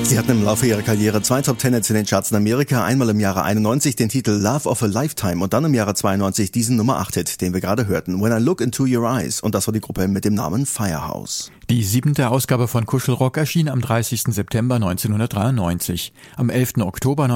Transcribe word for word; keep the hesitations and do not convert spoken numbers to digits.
Sie hatten im Laufe ihrer Karriere zwei Top-Ten-Hits in den Charts in Amerika, einmal im Jahre einundneunzig den Titel Love of a Lifetime und dann im Jahre zweiundneunzig diesen Nummer acht Hit, den wir gerade hörten, When I Look Into Your Eyes, und das war die Gruppe mit dem Namen Firehouse. Die siebente Ausgabe von Kuschelrock erschien am dreißigsten September neunzehnhundertdreiundneunzig. Am elften Oktober